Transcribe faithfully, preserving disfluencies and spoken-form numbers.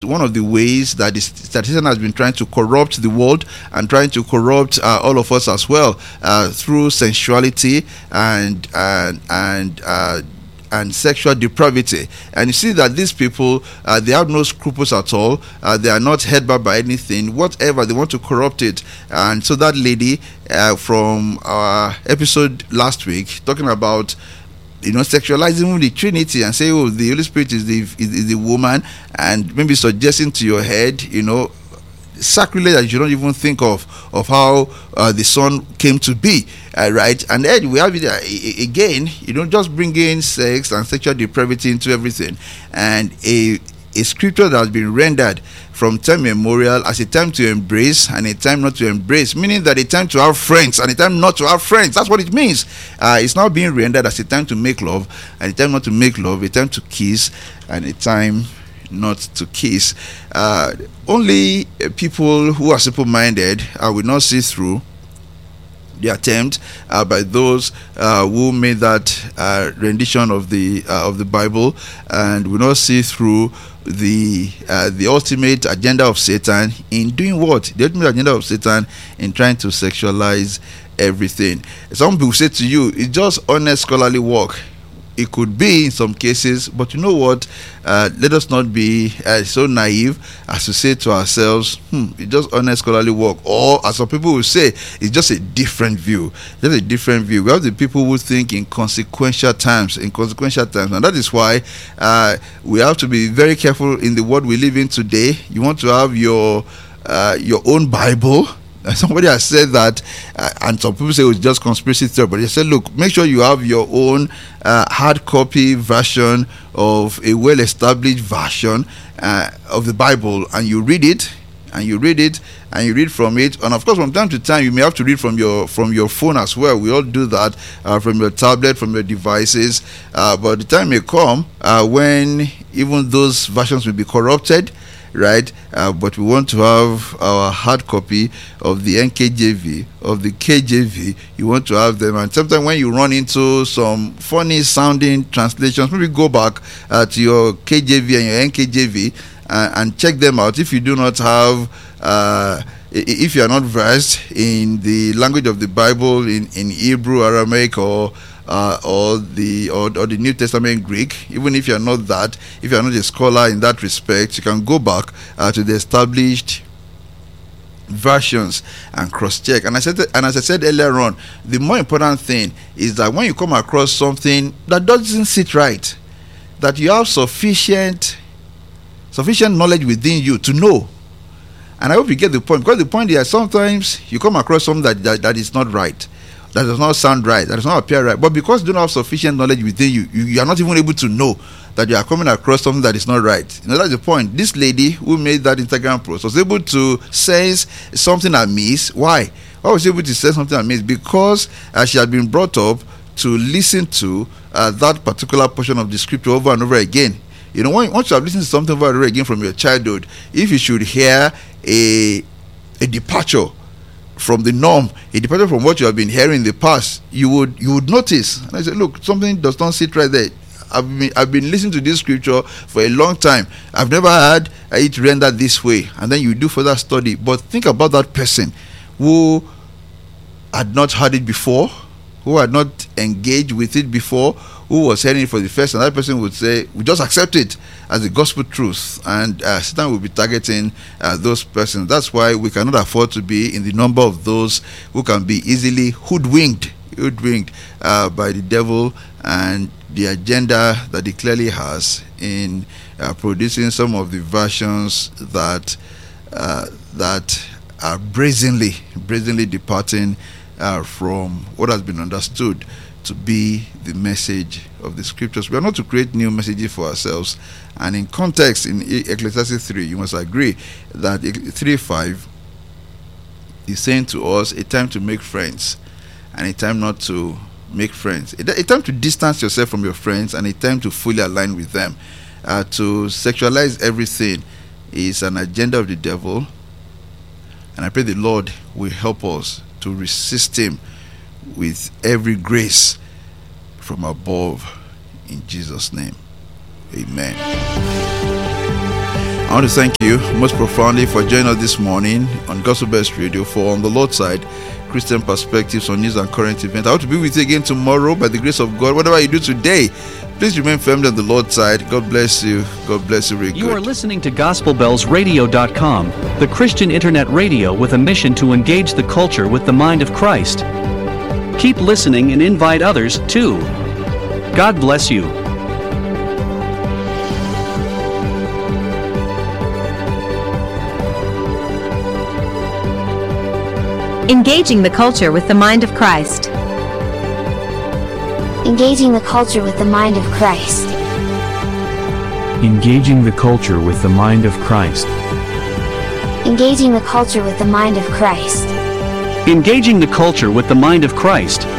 one of the ways that the statistician has been trying to corrupt the world and trying to corrupt uh, all of us as well uh, through sensuality and and and uh, and sexual depravity. And you see that these people, uh, they have no scruples at all. Uh, they are not held back by anything, whatever. They want to corrupt it. And so that lady uh, from our episode last week, talking about, you know, sexualizing the Trinity and say, oh, the Holy Spirit is the is, is the woman, and maybe suggesting to your head, you know, sacrilege that you don't even think of of how uh, the Son came to be, uh, right? And then we have it uh, again, you know, just bringing sex and sexual depravity into everything, and a a scripture that has been rendered from time immemorial as a time to embrace and a time not to embrace, meaning that a time to have friends and a time not to have friends. That's what it means. Uh, it's now being rendered as a time to make love and a time not to make love, a time to kiss and a time not to kiss. Uh, only uh, people who are simple-minded uh, will not see through the attempt uh, by those uh, who made that uh, rendition of the uh, of the Bible, and will not see through the uh, the ultimate agenda of Satan in doing what? The ultimate agenda of Satan in trying to sexualize everything. Some people say to you, it's just honest scholarly work. It could be in some cases, but you know what? Uh, let us not be uh, so naive as to say to ourselves, hmm, it's just honest scholarly work. Or, as some people will say, it's just a different view. Just a different view. We have the people who think in consequential terms, in consequential terms. And that is why uh, we have to be very careful in the world we live in today. You want to have your uh, your own Bible. Somebody has said that, uh, and some people say it's just conspiracy theory, but they said, look, make sure you have your own uh, hard copy version of a well-established version uh, of the Bible, and you read it, and you read it, and you read from it. And of course, from time to time, you may have to read from your from your phone as well. We all do that, uh, from your tablet, from your devices. Uh, but the time may come uh, when even those versions will be corrupted, right? Uh, but we want to have our hard copy of the N K J V, of the K J V. You want to have them, and sometimes when you run into some funny sounding translations, maybe go back uh, to your K J V and your N K J V uh, and check them out. If you do not have uh, if you are not versed in the language of the Bible, in, in Hebrew, Aramaic, or Uh, or the or, or the New Testament Greek, even if you are not that, if you are not a scholar in that respect, you can go back uh, to the established versions and cross-check. And I said, and as I said earlier on, the more important thing is that when you come across something that doesn't sit right, that you have sufficient sufficient knowledge within you to know. And I hope you get the point, because the point is sometimes you come across something that, that, that is not right, that does not sound right, that does not appear right, but because you don't have sufficient knowledge within you, you, you are not even able to know that you are coming across something that is not right. You know, that's the point. This lady who made that Instagram post was able to sense something amiss. Why? Why was she able to sense something amiss? Because uh, she had been brought up to listen to uh, that particular portion of the scripture over and over again. You know, when, once you have listened to something over and over again from your childhood, if you should hear a a departure from the norm, a departure from what you have been hearing in the past, you would you would notice. And I said, look, something does not sit right there. I've been I've been listening to this scripture for a long time. I've never heard it rendered this way. And then you do further study. But think about that person who had not heard it before, who had not engaged with it before, who was hearing it for the first time. That person would say, we just accept it as the gospel truth, and uh, Satan will be targeting uh, those persons. That's why we cannot afford to be in the number of those who can be easily hoodwinked, hoodwinked uh, by the devil and the agenda that he clearly has in uh, producing some of the versions that uh, that are brazenly, brazenly departing uh, from what has been understood to be the message of the scriptures. We are not to create new messages for ourselves. And in context, in Ecclesiastes three, you must agree that three five is saying to us a time to make friends and a time not to make friends. A, a time to distance yourself from your friends and a time to fully align with them. Uh, to sexualize everything is an agenda of the devil. And I pray the Lord will help us to resist him with every grace from above, in Jesus' name. Amen. I want to thank you most profoundly for joining us this morning on Gospel Best Radio for On the Lord's Side, Christian Perspectives on News and Current Events. I want to be with you again tomorrow by the grace of God. Whatever you do today, please remain firmly on the Lord's side. God bless you. God bless you. Really you good. are listening to Gospel Bells Radio dot com, the Christian internet radio with a mission to engage the culture with the mind of Christ. Keep listening and invite others, too. God bless you. Engaging the culture with the mind of Christ. Engaging the culture with the mind of Christ. Engaging the culture with the mind of Christ. Engaging the culture with the mind of Christ. Engaging the culture with the mind of Christ.